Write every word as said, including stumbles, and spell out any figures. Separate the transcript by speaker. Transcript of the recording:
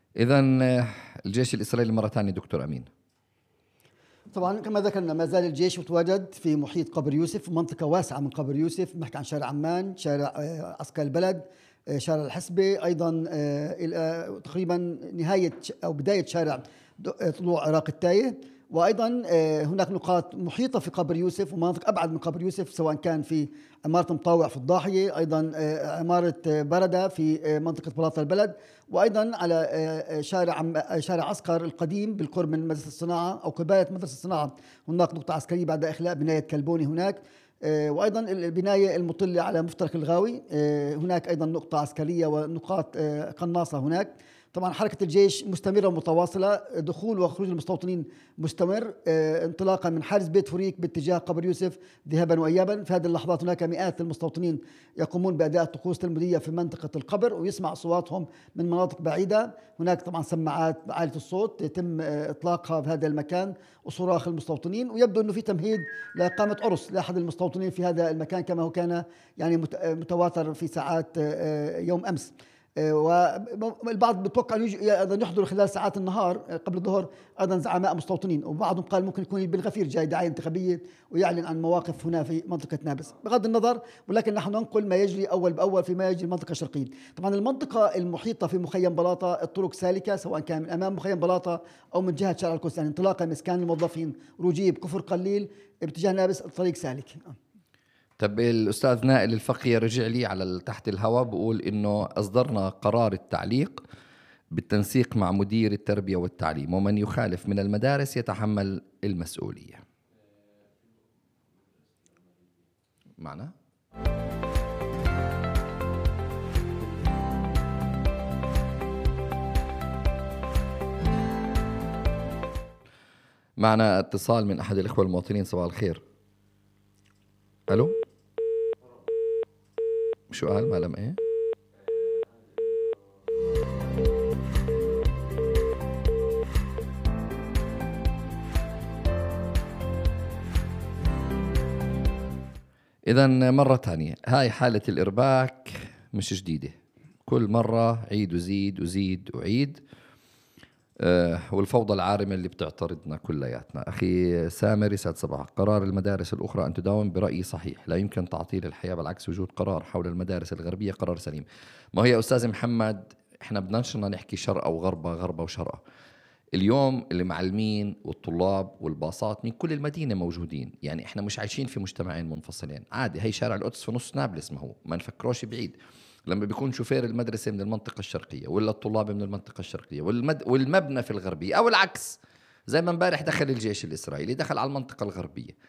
Speaker 1: إذا الجيش الإسرائيلي مرة ثانية دكتور أمين.
Speaker 2: طبعا كما ذكرنا ما زال الجيش متواجد في محيط قبر يوسف، منطقة واسعة من قبر يوسف، نحكي عن شارع عمان، شارع آه، عسكر البلد، آه، شارع الحسبة، أيضا آه، إلى تقريبا نهاية أو بداية شارع د- طلوع عراق التايه. وأيضا آه، هناك نقاط محيطة في قبر يوسف ومناطق أبعد من قبر يوسف، سواء كان في عمارة مطاوع في الضاحية، أيضا آه، عمارة آه، بردة في آه، منطقة بلاط البلد، وأيضا على آه، آه، شارع عم- آه، شارع عسكر القديم بالقرب من مدرسة الصناعة أو قبالة مدرسة الصناعة. هناك نقطة عسكرية بعد إخلاء بناية كلبوني هناك. آه، وأيضا البناية المطلة على مفترق الغاوي، آه، هناك أيضا نقطة عسكرية ونقاط آه، قناصة هناك. طبعا حركة الجيش مستمرة ومتواصلة، دخول وخروج المستوطنين مستمر، آه، انطلاقا من حارس بيت فريك باتجاه قبر يوسف ذهابا وإيابا. في هذه اللحظات هناك مئات المستوطنين يقومون بأداء طقوس تلمودية في منطقة القبر، ويسمع أصواتهم من مناطق بعيدة. هناك طبعا سماعات عالية الصوت يتم آه، إطلاقها في هذا المكان وصراخ المستوطنين، ويبدو أنه في تمهيد لإقامة عرس لأحد المستوطنين في هذا المكان كما هو كان يعني مت- آه، متواتر في ساعات آه، آه، يوم أمس. آه، والبعض بتوقع انه يجي- ايضا يحضر خلال ساعات النهار آه، قبل الظهر ايضا زعماء مستوطنين، وبعضهم قال ممكن يكون بالغفير جاي دعايه انتخابيه ويعلن عن مواقف هنا في منطقه نابلس. بغض النظر، ولكن نحن ننقل ما يجري اول باول فيما يجري المنطقه الشرقيه. طبعا المنطقه المحيطه في مخيم بلاطه الطرق سالكه، سواء كان من امام مخيم بلاطه او من جهه شارع القدس، يعني انطلاقا من اسكان الموظفين رجيب كفر قليل باتجاه نابلس الطريق سالك.
Speaker 1: طب الأستاذ نائل الفقيه رجع لي على تحت الهواء بقول إنه أصدرنا قرار التعليق بالتنسيق مع مدير التربية والتعليم، ومن يخالف من المدارس يتحمل المسؤولية. معنا معنا اتصال من أحد الإخوة المواطنين. صباح الخير. ألو، شو قال معلم إيه؟ إذا مرة تانية، هاي حالة الإرباك مش جديدة، كل مرة عيد وزيد وزيد وعيد. آه، والفوضى العارمة اللي بتعترضنا كلياتنا. أخي سامر يسعد صباحك. قرار المدارس الأخرى أن تداوم برأيي صحيح، لا يمكن تعطيل الحياة، بالعكس وجود قرار حول المدارس الغربية قرار سليم. ما هي أستاذ محمد، إحنا بدناش نحكي شرقة وغربة، غربة وشرقة. اليوم المعلمين والطلاب والباصات من كل المدينة موجودين، يعني إحنا مش عايشين في مجتمعين منفصلين. عادي، هي شارع القدس في نص نابلس، ما هو ما نفكروش بعيد. لما بيكون شوفير المدرسة من المنطقة الشرقية، ولا الطلاب من المنطقة الشرقية، والمد... والمبنى في الغربية، أو العكس، زي ما امبارح دخل الجيش الإسرائيلي دخل على المنطقة الغربية،